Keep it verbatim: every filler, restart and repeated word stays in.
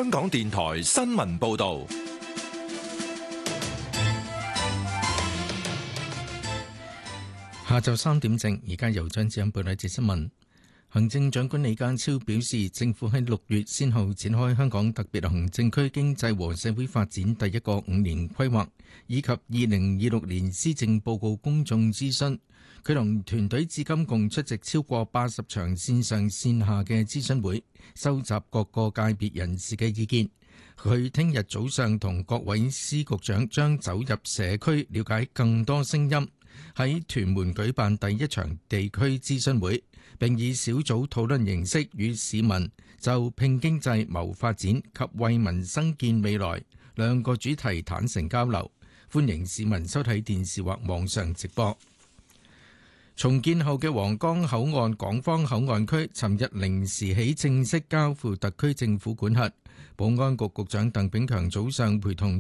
香港電台新聞報道。 下晝三點正，而家由張子欣報道一節新聞。行政長官李家超表示，政府喺六月先後展開香港特別行政區經濟和社會發展第一個五年規劃，以及二零二六年施政報告公眾諮詢。佢同團隊至今共出席超過八十場線上線下嘅諮詢會，收集各個界別人士嘅意見。佢聽日早上同各位司局長將走入社區，了解更多聲音。喺屯門舉辦第一場地區諮詢會，並以小組討論形式與市民就拼經濟、謀發展及為民生建未來兩個主題坦誠交流。歡迎市民收睇電視或網上直播。重建後嘅皇崗口岸港方口岸區，尋日零時起正式交付特區政府管轄。保安局局長鄧炳強早上陪同